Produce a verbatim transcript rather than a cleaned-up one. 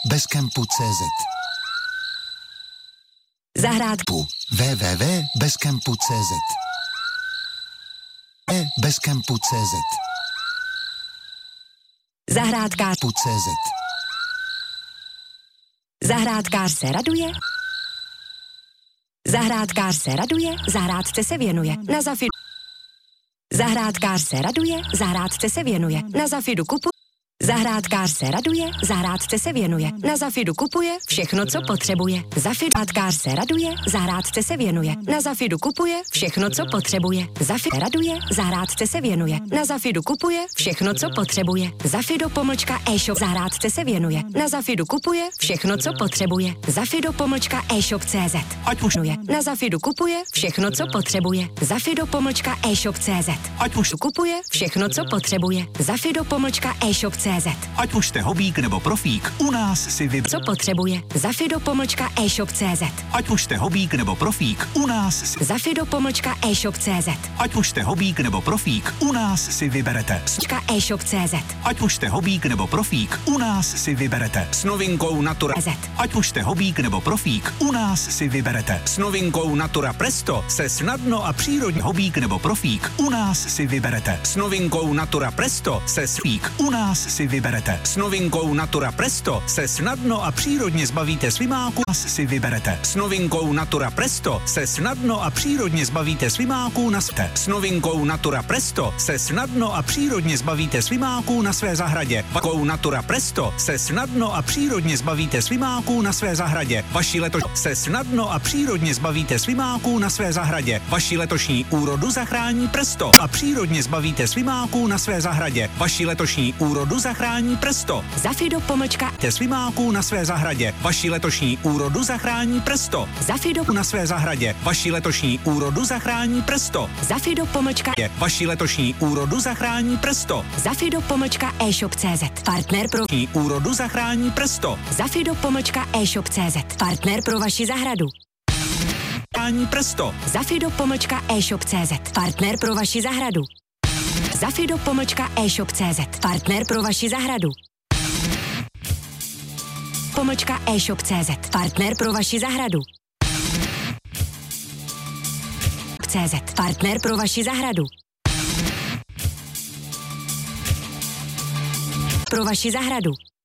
Bezkempu tečka cé zet. Zahrádku w w w tečka bezkempu tečka cé zet. e bezkempu tečka cé zet. Zahrádkář tečka cé zet. Zahrádkář se raduje. Zahrádkář se raduje, zahrádce se věnuje. Na Zafidu. Zahrádkář se raduje, zahrádce se věnuje. Na Zafidu kupu. Zahrádkář se raduje, zahrádce se věnuje. Na Zafidu kupuje všechno, co potřebuje. Zahrádkář se raduje, zahrádce se věnuje. Na Zafidu kupuje všechno, co potřebuje. Zafidu raduje, zahrádce se věnuje. Na Zafidu kupuje všechno, co potřebuje. Zafido pomlčka e-shop, zahrádce se věnuje. Na Zafidu kupuje všechno, co potřebuje. Zafido pomlčka e-shop tečka cé zet. Ať už je. Na Zafidu kupuje všechno, co potřebuje. Zafido pomlčka e-shop tečka cé zet. Ať už kupuje všechno, co potřebuje. Zafido pomlčka e-shop tečka cé zet. Ať už jste hobík nebo profík, u nás si vy... Co potřebuje? Zafido pomlčka e-shop tečka cé zet. Ať už jste hobík nebo profík, u nás si... Zafido pomlčka e-shop tečka cé zet. Ať už jste hobík nebo profík, u nás si vyberete. e-shop tečka cé zet. Ať už jste hobík nebo profík, u nás si vyberete. S novinkou Natura... Ať už jste hobík nebo profík, u nás si vyberete. S novinkou Natura Presto se snadno a přírodně hobík nebo profík, u nás si vyberete. S novinkou Natura Presto se svík, u nás si vyberete. S novinkou Natura Presto se snadno a přírodně zbavíte svimáku, nás si vyberete. S novinkou Natura Presto se snadno a přírodně zbavíte svimáků na své. S novinkou Natura Presto se snadno a přírodně zbavíte svimáků na své zahradě. Novinkou Natura Presto se snadno a přírodně zbavíte svimáků na své zahradě. Vaši letoš se snadno a přírodně zbavíte svimáků na své zahradě. Vaši letošní úrodu zachrání Presto a přírodně zbavíte svimáků na své zahradě. Vaši letošní úrodu zachrání Presto. Zafido pomlčka Te svimáků na své zahradě. Vaši letošní úrodu zachrání Presto. Zafido Na své zahradě. Vaši letošní úrodu zachrání Presto. Zafido pomlčka Je. Vaši letošní úrodu zachrání Presto. Zafido pomlčka e-shop tečka cé zet. Partner pro Úrodu zachrání Presto. Zafido pomlčka e-shop tečka cé zet. Partner pro vaši zahradu. Zachrání Presto. Zafido pomlčka e-shop tečka cé zet. Partner pro vaši zahradu. Zafido pomlčka e-shop tečka cé zet. Partner pro vaši zahradu. Pomlčka e-shop tečka cé zet. Partner pro vaši zahradu. cé zet. Partner pro vaši zahradu. Pro vaši zahradu.